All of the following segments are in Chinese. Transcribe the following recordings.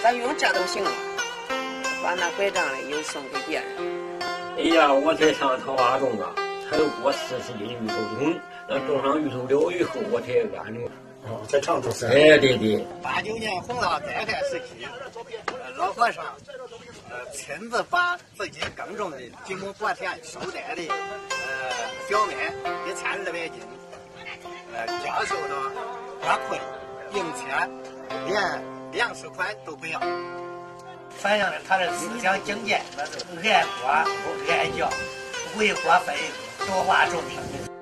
咱用这都行了，把那拐杖嘞又送给别人。 哎呀，我才上桃花种啊，才有过40斤芋头种，那种上芋头了以后，我才安种。 哦，在常州山。 哎，对对。 89年洪涝灾害时期，老和尚亲自把自己耕种的几亩薄田收摘的小麦1200斤，交收到花库里，并且连粮食款都不要，反映了他的思想境界，那是爱国不爱教，为国分多化众生。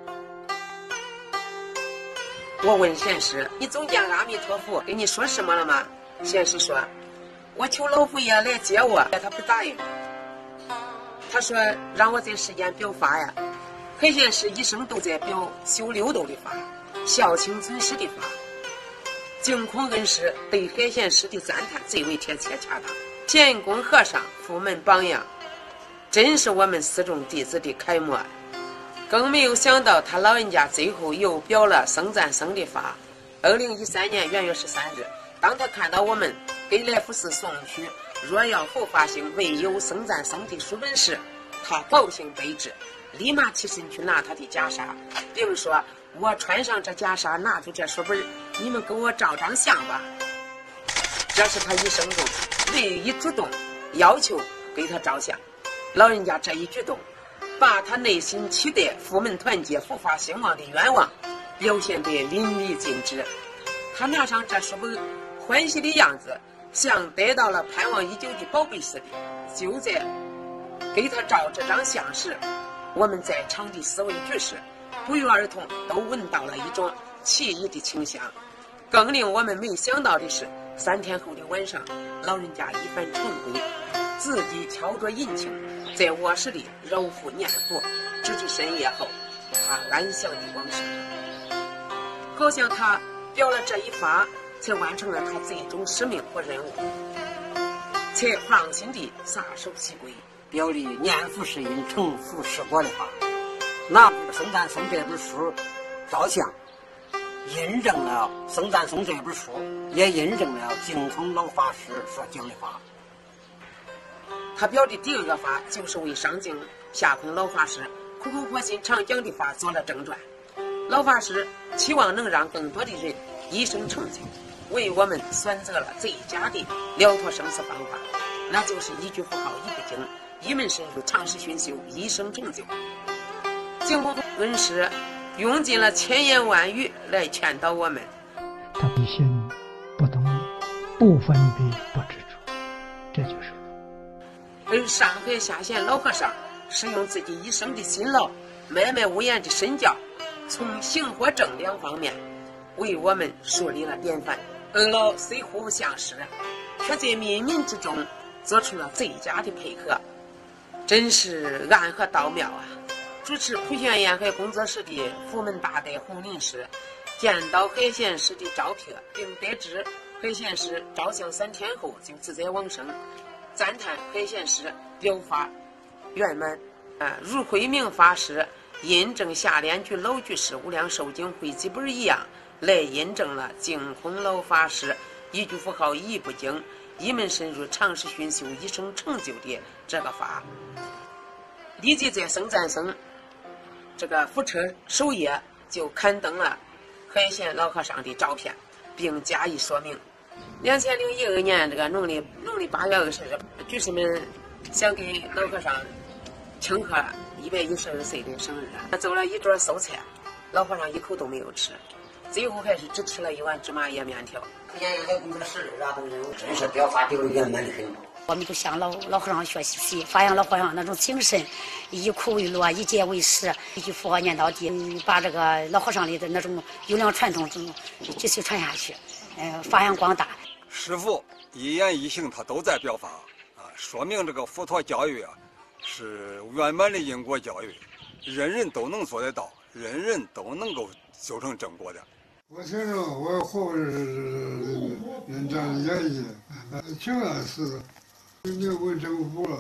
我问贤师：“你总见阿弥陀佛跟你说什么了吗？”贤师说：“我求老佛爷来接我，他不答应。他说让我在世间表法呀。海贤师一生都在表修六道的法，孝亲尊师的法。净空恩师对海贤师的赞叹最为贴切恰当。贤公和尚佛门榜样，真是我们四众弟子的楷模。”更没有想到，他老人家最后又表了僧赞僧的法。2013年元月13日，当他看到我们给来福寺送去若要佛法兴，唯有僧赞僧的书本时，他高兴悲至，立马起身去拿他的袈裟，并说：“我穿上这袈裟，拿出这书本，你们给我照张相吧。”这是他一生中唯一主动要求给他照相。老人家这一举动，把他内心期待佛门团结、佛法兴旺的愿望表现得淋漓尽致。他拿上这书本，欢喜的样子像得到了盼望已久的宝贝似的。就在给他照这张相时，我们在场的四位居士不约而同都闻到了一种奇异的清香。更令我们没想到的是，3天后的晚上，老人家一番晨归，自己敲着银磬，在卧室里揉腹念佛，直至深夜后，他安详地往生。好像他表了这一法，才完成了他最终使命和任务，才放心地撒手西归， 表里念佛是因，成佛是果的话，拿僧赞僧这本书照相，印证了僧赞僧这本书，也印证了净空老法师所讲的话。 他表的第二个法，就是为上净下空老法师苦口婆心常讲的法做了正传。老法师期望能让更多的人一生成就，为我们选择了最佳的了脱生死方法，那就是一句佛号一部经，一门深入，长时熏修，一生成就。净空恩师用尽了千言万语来劝导我们。 他不信不动不分别不执着，这就是而上海下县老和尚使用自己一生的辛劳，脉脉无言的身教，从行和正两方面为我们树立了典范。二老虽互不相识，却在冥冥之中做出了最佳的配合，真是暗合道妙啊！主持普贤沿海工作室的佛门大德洪林师见到海贤师的照片，并得知海贤师照相3天后就自在往生，赞叹海贤师表法圆满。如慧明法师印证下联居老居士无量寿经汇集本一样，来印证了净空老法师一句佛号一部经，一门深入，长时熏修，一生成就的这个法。立即在僧赞僧这个佛车首页就刊登了海贤老和尚的照片，并加以说明。2012年这个农历8月20日，居士们想给老和尚庆贺112岁的生日，做了一桌素菜，老和尚一口都没有吃，最后还是只吃了一碗芝麻叶面条。 沿海工作室真是表法表圆满的很。 我们就向老和尚学习，发扬老和尚那种精神，以苦为乐，以戒为师，一句佛号念到底，把这个老和尚的那种优良传统继续传下去，发扬光大。 师父一言一行他都在表法啊，说明这个佛陀教育啊是圆满的因果教育，人人都能做得到，人人都能够修成正果的。 我听着我活是人家的演绎，挺安似的。你问政府了，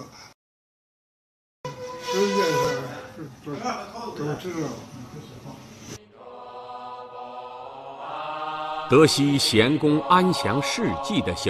世界上都知道。 得悉贤公安详事迹的消息。